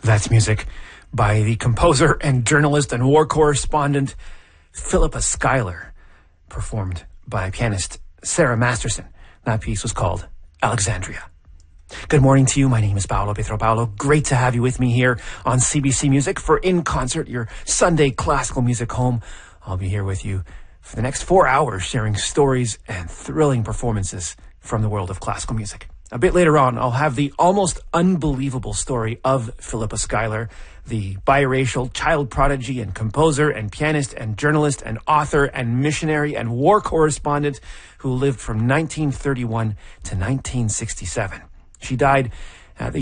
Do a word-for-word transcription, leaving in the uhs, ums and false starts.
That's music by the composer and journalist and war correspondent Philippa Schuyler, performed by pianist Sarah Masterson. That piece was called Alexandria. Good morning to you. My name is Paolo Pietropaulo. Great to have you with me here on C B C Music for In Concert, your Sunday classical music home. I'll be here with you for the next four hours, sharing stories and thrilling performances from the world of classical music. A bit later on, I'll have the almost unbelievable story of Philippa Schuyler, the biracial child prodigy and composer and pianist and journalist and author and missionary and war correspondent who lived from nineteen thirty-one to nineteen sixty-seven. She died at the